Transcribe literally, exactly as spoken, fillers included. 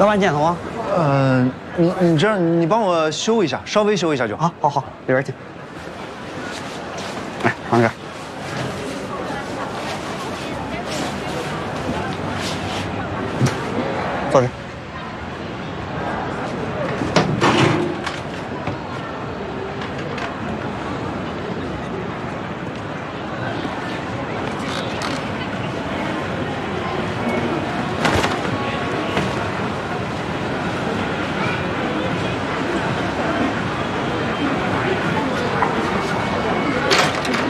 老板剪头啊？ 呃，你你这样，你帮我修一下，稍微修一下就好。 啊，好好，里边请。来，放这儿。坐这儿。